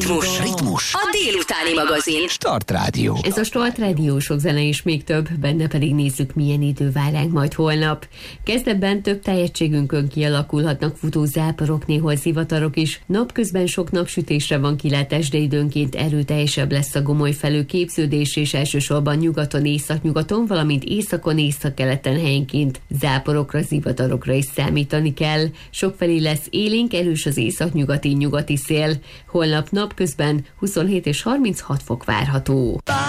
Ritmus. A délutáni magazin. Start Rádió. Ez a Start Rádió, sok zene és még több, benne pedig nézzük, milyen idő vár ránk majd holnap. Kezdetben több tájegységünkön kialakulhatnak futó záporok, néhol zivatarok is. Napközben sok napsütésre van kilátás, de időnként erőteljesebb lesz a gomoly felőképződés, és elsősorban nyugaton, északnyugaton, valamint északon, északkeleten helyenként záporokra, zivatarokra is számítani kell. Sokfelé lesz élénk, erős az északnyugati, nyugati szél. Holnap napközben 27 és 36 fok várható.